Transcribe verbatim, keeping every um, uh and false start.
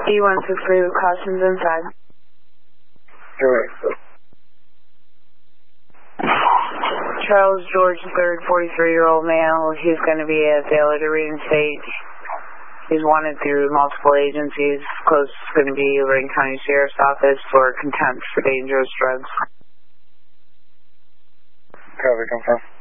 E one six three with cautions inside. Correct. Charles George the third, forty-three-year-old male. He's going to be at the Elder Reading State. He's wanted through multiple agencies. Close is going to be Lorraine County Sheriff's Office for contempt for dangerous drugs. Copy, confirm.